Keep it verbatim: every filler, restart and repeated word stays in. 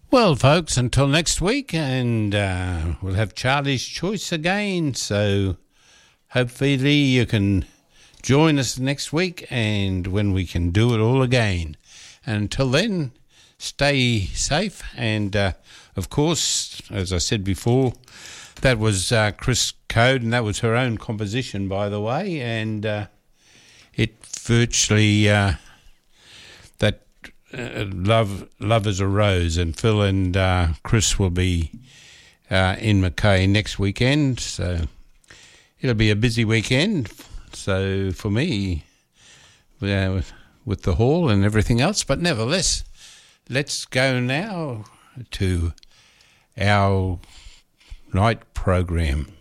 Well, folks, until next week, and uh, we'll have Charlie's Choice again, so hopefully you can join us next week and when we can do it all again. And until then, stay safe, and uh, of course, as I said before, that was uh, Chris Code, and that was her own composition, by the way, and uh, it virtually... Uh, that uh, love love is a rose, and Phil and uh, Chris will be uh, in Mackay next weekend, so it'll be a busy weekend. So for me, uh, with, with the hall and everything else, but nevertheless, let's go now to our night program.